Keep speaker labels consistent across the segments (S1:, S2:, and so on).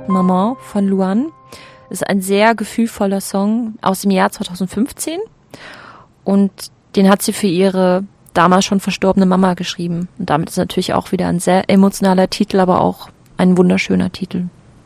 S1: Maman von Luan. Das ist ein sehr gefühlvoller Song aus dem Jahr 2015 und den hat sie für ihre damals schon verstorbene Mama geschrieben. Und damit ist natürlich auch wieder ein sehr emotionaler Titel, aber auch ein wunderschöner Titel.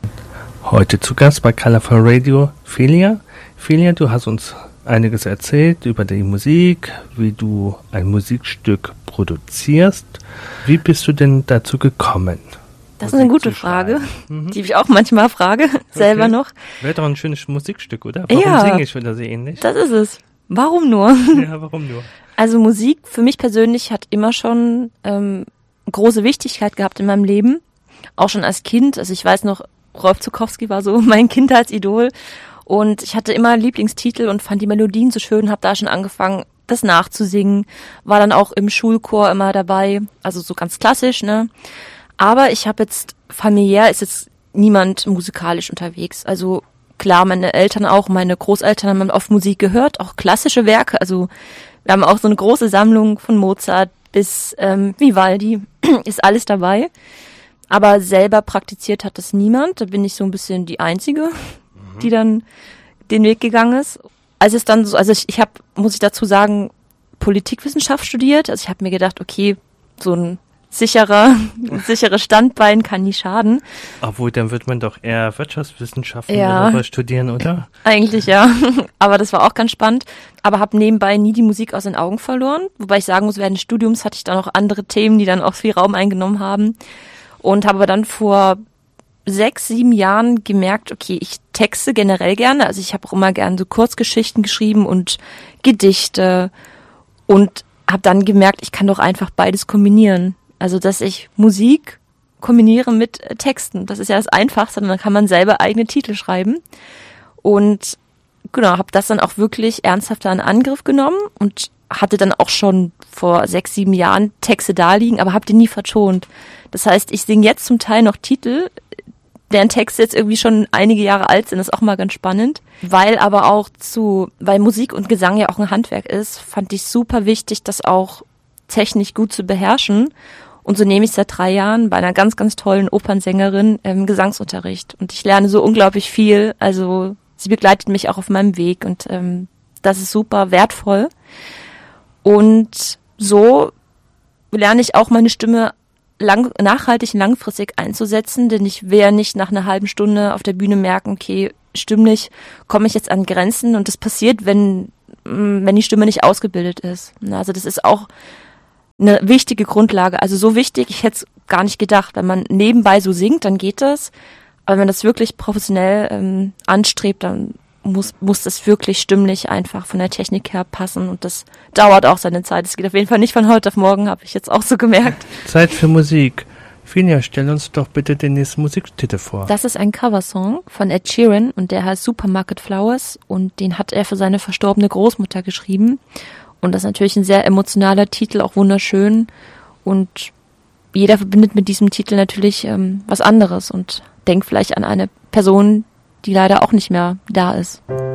S2: Heute zu Gast bei Colorful Radio Felia. Felia, du hast uns einiges erzählt über die Musik, wie du ein Musikstück produzierst. Wie bist du denn dazu gekommen?
S1: Das ist eine gute Frage, die ich auch manchmal frage, selber noch.
S2: Wäre doch ein schönes Musikstück, oder? Warum singe ich oder so ähnlich?
S1: Das ist es. Warum nur?
S2: Ja, warum nur?
S1: Also Musik für mich persönlich hat immer schon große Wichtigkeit gehabt in meinem Leben. Auch schon als Kind. Also ich weiß noch, Rolf Zuckowski war so mein Kindheitsidol. Und ich hatte immer Lieblingstitel und fand die Melodien so schön, habe da schon angefangen, das nachzusingen. War dann auch im Schulchor immer dabei. Also so ganz klassisch, ne? Aber ich habe jetzt, familiär ist jetzt niemand musikalisch unterwegs. Also klar, meine Eltern auch, meine Großeltern haben oft Musik gehört, auch klassische Werke. Also wir haben auch so eine große Sammlung von Mozart bis Vivaldi, ist alles dabei. Aber selber praktiziert hat das niemand. Da bin ich so ein bisschen die Einzige, die dann den Weg gegangen ist. Als es dann so, also ich habe, muss ich dazu sagen, Politikwissenschaft studiert. Also ich habe mir gedacht, okay, so ein sicheres Standbein kann nie schaden.
S2: Obwohl, dann wird man doch eher Wirtschaftswissenschaften oder studieren, oder?
S1: Eigentlich ja, aber das war auch ganz spannend. Aber habe nebenbei nie die Musik aus den Augen verloren. Wobei ich sagen muss, während des Studiums hatte ich dann auch andere Themen, die dann auch viel Raum eingenommen haben. Und habe aber dann vor 6, 7 Jahren gemerkt, okay, ich texte generell gerne. Also ich habe auch immer gerne so Kurzgeschichten geschrieben und Gedichte. Und habe dann gemerkt, ich kann doch einfach beides kombinieren. Also, dass ich Musik kombiniere mit Texten. Das ist ja das Einfachste. Dann kann man selber eigene Titel schreiben. Und genau, habe das dann auch wirklich ernsthafter in Angriff genommen und hatte dann auch schon vor 6, 7 Jahren Texte da liegen, aber habe die nie vertont. Das heißt, ich singe jetzt zum Teil noch Titel, deren Texte jetzt irgendwie schon einige Jahre alt sind. Das ist auch mal ganz spannend. Weil Musik und Gesang ja auch ein Handwerk ist, fand ich super wichtig, das auch technisch gut zu beherrschen. Und so nehme ich seit 3 Jahren bei einer ganz, ganz tollen Opernsängerin Gesangsunterricht. Und ich lerne so unglaublich viel. Also sie begleitet mich auch auf meinem Weg und das ist super wertvoll. Und so lerne ich auch meine Stimme nachhaltig und langfristig einzusetzen, denn ich will ja nicht nach einer halben Stunde auf der Bühne merken, okay, stimmlich komme ich jetzt an Grenzen und das passiert, wenn die Stimme nicht ausgebildet ist. Also das ist auch eine wichtige Grundlage, also so wichtig, ich hätte es gar nicht gedacht. Wenn man nebenbei so singt, dann geht das, aber wenn man das wirklich professionell anstrebt, dann muss das wirklich stimmlich einfach von der Technik her passen und das dauert auch seine Zeit. Es geht auf jeden Fall nicht von heute auf morgen, habe ich jetzt auch so gemerkt.
S2: Zeit für Musik. Finja, stell uns doch bitte den nächsten Musiktitel vor.
S1: Das ist ein Coversong von Ed Sheeran und der heißt Supermarket Flowers und den hat er für seine verstorbene Großmutter geschrieben. Und das ist natürlich ein sehr emotionaler Titel, auch wunderschön. Und jeder verbindet mit diesem Titel natürlich was anderes und denkt vielleicht an eine Person, die leider auch nicht mehr da ist.